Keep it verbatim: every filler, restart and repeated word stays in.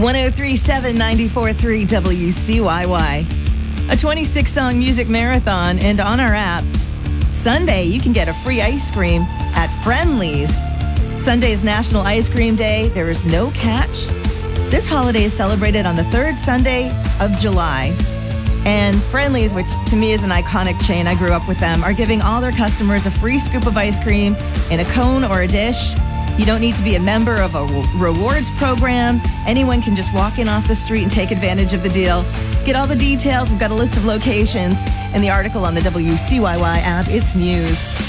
one oh three point seven, ninety-four point three W C Y Y. A twenty-six song music marathon, and on our app, Sunday, you can get a free ice cream at Friendly's. Sunday is National Ice Cream Day. There is no catch. This holiday is celebrated on the third Sunday of July. And Friendly's, which to me is an iconic chain, I grew up with them, are giving all their customers a free scoop of ice cream in a cone or a dish. You don't need to be a member of a rewards program. Anyone can just walk in off the street and take advantage of the deal. Get all the details. We've got a list of locations and the article on the W C Y Y app. It's Muse.